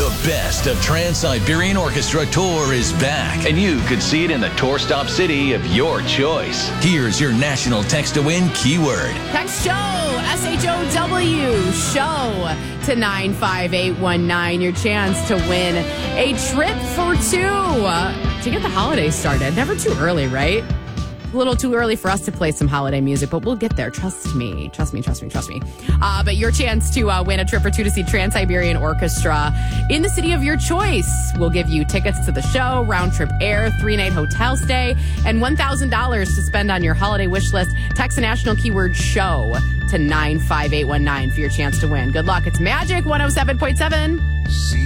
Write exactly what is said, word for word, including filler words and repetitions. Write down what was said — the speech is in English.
The best of Trans-Siberian Orchestra Tour is back, And you could see it in the tour stop city of your choice. Here's your national text to win keyword. Text show, S H O W, show to nine five eight one nine. Your chance to win a trip for two uh, to get the holidays started. Never too early, right? A little too early for us to play some holiday music, but we'll get there. Trust me. Trust me, trust me, trust me. Uh, but your chance to uh, win a trip for two to see Trans-Siberian Orchestra in the city of your choice. We'll give you tickets to the show, round-trip air, three-night hotel stay, and one thousand dollars to spend on your holiday wish list. Text the national keyword show to nine five eight one nine for your chance to win. Good luck. It's Magic one oh seven point seven. See